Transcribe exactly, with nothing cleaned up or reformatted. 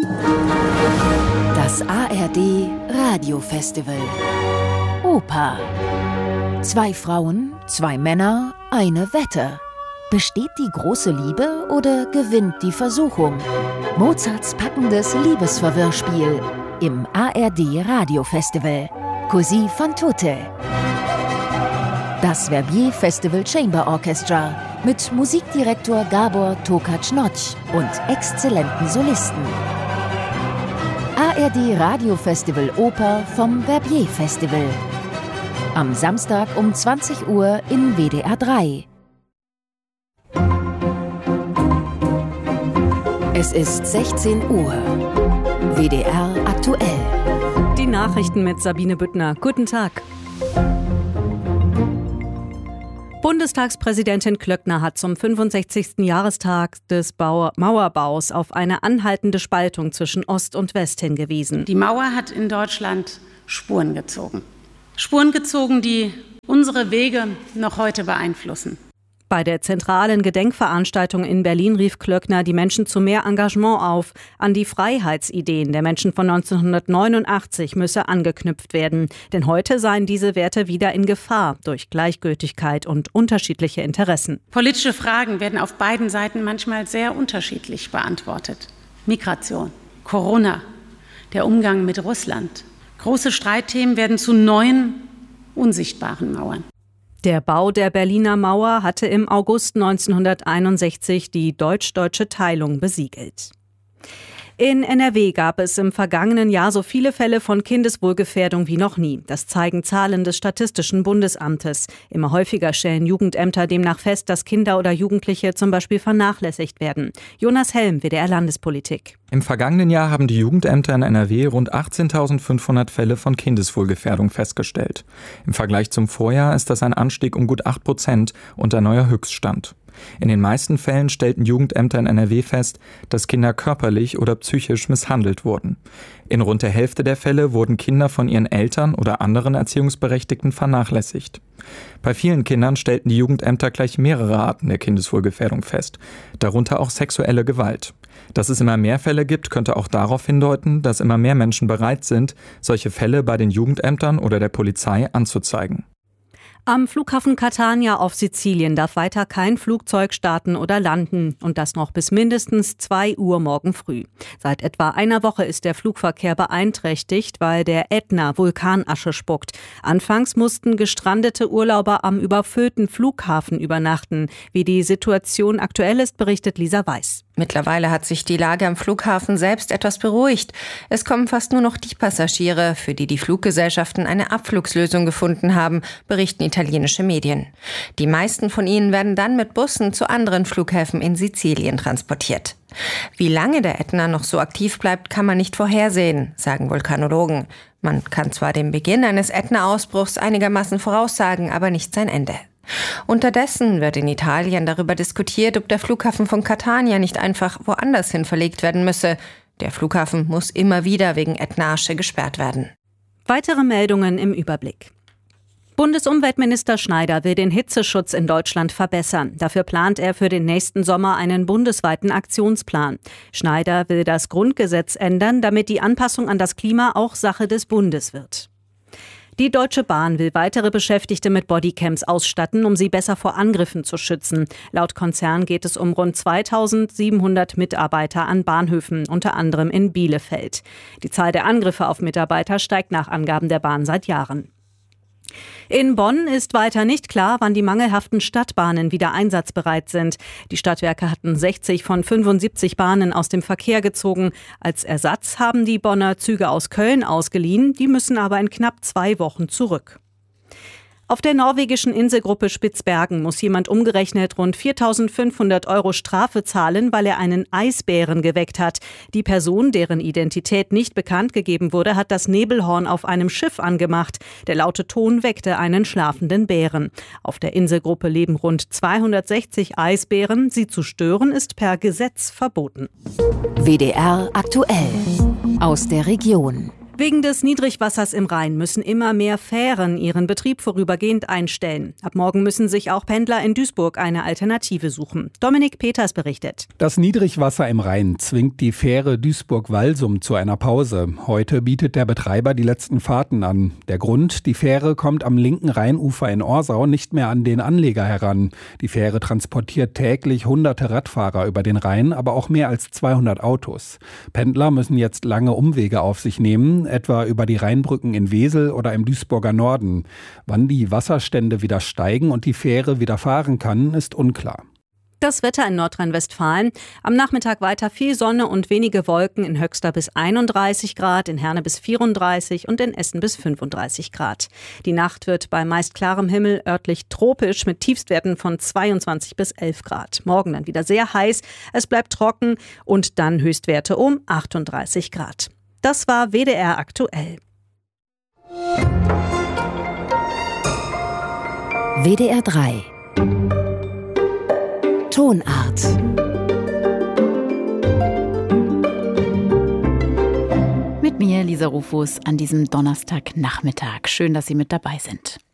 Das A R D Radiofestival. Oper. Zwei Frauen, zwei Männer, eine Wette. Besteht die große Liebe oder gewinnt die Versuchung? Mozarts packendes Liebesverwirrspiel im A R D Radiofestival. Così fan tutte. Das Verbier Festival Chamber Orchestra mit Musikdirektor Gabor Tokac-Notch und exzellenten Solisten. A R D Radiofestival Oper vom Verbier Festival. Am Samstag um zwanzig Uhr in W D R drei. Es ist sechzehn Uhr. W D R aktuell. Die Nachrichten mit Sabine Büttner. Guten Tag. Bundestagspräsidentin Klöckner hat zum fünfundsechzigsten Jahrestag des Bau- Mauerbaus auf eine anhaltende Spaltung zwischen Ost und West hingewiesen. Die Mauer hat in Deutschland Spuren gezogen. Spuren gezogen, die unsere Wege noch heute beeinflussen. Bei der zentralen Gedenkveranstaltung in Berlin rief Klöckner die Menschen zu mehr Engagement auf. An die Freiheitsideen der Menschen von neunzehnhundertneunundachtzig müsse angeknüpft werden. Denn heute seien diese Werte wieder in Gefahr durch Gleichgültigkeit und unterschiedliche Interessen. Politische Fragen werden auf beiden Seiten manchmal sehr unterschiedlich beantwortet. Migration, Corona, der Umgang mit Russland. Große Streitthemen werden zu neuen, unsichtbaren Mauern. Der Bau der Berliner Mauer hatte im August neunzehnhunderteinundsechzig die deutsch-deutsche Teilung besiegelt. In N R W gab es im vergangenen Jahr so viele Fälle von Kindeswohlgefährdung wie noch nie. Das zeigen Zahlen des Statistischen Bundesamtes. Immer häufiger stellen Jugendämter demnach fest, dass Kinder oder Jugendliche zum Beispiel vernachlässigt werden. Jonas Helm, W D R Landespolitik. Im vergangenen Jahr haben die Jugendämter in N R W rund achtzehntausendfünfhundert Fälle von Kindeswohlgefährdung festgestellt. Im Vergleich zum Vorjahr ist das ein Anstieg um gut acht Prozent und ein neuer Höchststand. In den meisten Fällen stellten Jugendämter in N R W fest, dass Kinder körperlich oder psychisch misshandelt wurden. In rund der Hälfte der Fälle wurden Kinder von ihren Eltern oder anderen Erziehungsberechtigten vernachlässigt. Bei vielen Kindern stellten die Jugendämter gleich mehrere Arten der Kindeswohlgefährdung fest, darunter auch sexuelle Gewalt. Dass es immer mehr Fälle gibt, könnte auch darauf hindeuten, dass immer mehr Menschen bereit sind, solche Fälle bei den Jugendämtern oder der Polizei anzuzeigen. Am Flughafen Catania auf Sizilien darf weiter kein Flugzeug starten oder landen und das noch bis mindestens zwei Uhr morgen früh. Seit etwa einer Woche ist der Flugverkehr beeinträchtigt, weil der Ätna Vulkanasche spuckt. Anfangs mussten gestrandete Urlauber am überfüllten Flughafen übernachten. Wie die Situation aktuell ist, berichtet Lisa Weiß. Mittlerweile hat sich die Lage am Flughafen selbst etwas beruhigt. Es kommen fast nur noch die Passagiere, für die die Fluggesellschaften eine Abflugslösung gefunden haben, berichten italienische Medien. Die meisten von ihnen werden dann mit Bussen zu anderen Flughäfen in Sizilien transportiert. Wie lange der Ätna noch so aktiv bleibt, kann man nicht vorhersehen, sagen Vulkanologen. Man kann zwar den Beginn eines Ätna-Ausbruchs einigermaßen voraussagen, aber nicht sein Ende. Unterdessen wird in Italien darüber diskutiert, ob der Flughafen von Catania nicht einfach woanders hin verlegt werden müsse. Der Flughafen muss immer wieder wegen Ätna-Asche gesperrt werden. Weitere Meldungen im Überblick. Bundesumweltminister Schneider will den Hitzeschutz in Deutschland verbessern. Dafür plant er für den nächsten Sommer einen bundesweiten Aktionsplan. Schneider will das Grundgesetz ändern, damit die Anpassung an das Klima auch Sache des Bundes wird. Die Deutsche Bahn will weitere Beschäftigte mit Bodycams ausstatten, um sie besser vor Angriffen zu schützen. Laut Konzern geht es um rund zweitausendsiebenhundert Mitarbeiter an Bahnhöfen, unter anderem in Bielefeld. Die Zahl der Angriffe auf Mitarbeiter steigt nach Angaben der Bahn seit Jahren. In Bonn ist weiter nicht klar, wann die mangelhaften Stadtbahnen wieder einsatzbereit sind. Die Stadtwerke hatten sechzig von fünfundsiebzig Bahnen aus dem Verkehr gezogen. Als Ersatz haben die Bonner Züge aus Köln ausgeliehen, die müssen aber in knapp zwei Wochen zurück. Auf der norwegischen Inselgruppe Spitzbergen muss jemand umgerechnet rund viertausendfünfhundert Euro Strafe zahlen, weil er einen Eisbären geweckt hat. Die Person, deren Identität nicht bekannt gegeben wurde, hat das Nebelhorn auf einem Schiff angemacht. Der laute Ton weckte einen schlafenden Bären. Auf der Inselgruppe leben rund zweihundertsechzig Eisbären. Sie zu stören ist per Gesetz verboten. W D R aktuell aus der Region. Wegen des Niedrigwassers im Rhein müssen immer mehr Fähren ihren Betrieb vorübergehend einstellen. Ab morgen müssen sich auch Pendler in Duisburg eine Alternative suchen. Dominik Peters berichtet. Das Niedrigwasser im Rhein zwingt die Fähre Duisburg-Walsum zu einer Pause. Heute bietet der Betreiber die letzten Fahrten an. Der Grund: die Fähre kommt am linken Rheinufer in Orsau nicht mehr an den Anleger heran. Die Fähre transportiert täglich hunderte Radfahrer über den Rhein, aber auch mehr als zweihundert Autos. Pendler müssen jetzt lange Umwege auf sich nehmen, etwa über die Rheinbrücken in Wesel oder im Duisburger Norden. Wann die Wasserstände wieder steigen und die Fähre wieder fahren kann, ist unklar. Das Wetter in Nordrhein-Westfalen. Am Nachmittag weiter viel Sonne und wenige Wolken, in Höxter bis einunddreißig Grad, in Herne bis vierunddreißig und in Essen bis fünfunddreißig Grad. Die Nacht wird bei meist klarem Himmel örtlich tropisch mit Tiefstwerten von zweiundzwanzig bis elf Grad. Morgen dann wieder sehr heiß, es bleibt trocken und dann Höchstwerte um achtunddreißig Grad. Das war W D R aktuell. W D R drei Tonart. Mit mir, Lisa Rufus, an diesem Donnerstagnachmittag. Schön, dass Sie mit dabei sind.